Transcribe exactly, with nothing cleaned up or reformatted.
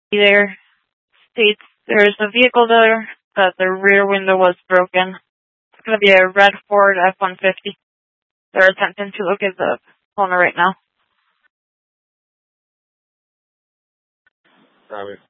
there states there's a vehicle there, that the rear window was broken. It's going to be a red Ford F one fifty. They're attempting to look at the owner right now. Copy.